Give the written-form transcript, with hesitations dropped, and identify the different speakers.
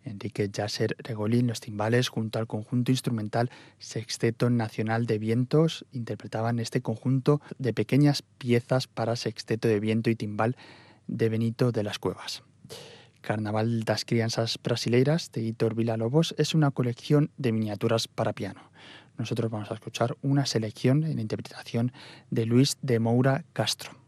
Speaker 1: Enrique Yasser Regolín, los timbales, junto al conjunto instrumental Sexteto Nacional de Vientos, interpretaban este conjunto de pequeñas piezas para sexteto de viento y timbal de Benito de las Cuevas. Carnaval das Crianças Brasileiras de Hitor Villa-Lobos es una colección de miniaturas para piano. Nosotros vamos a escuchar una selección en interpretación de Luis de Moura Castro.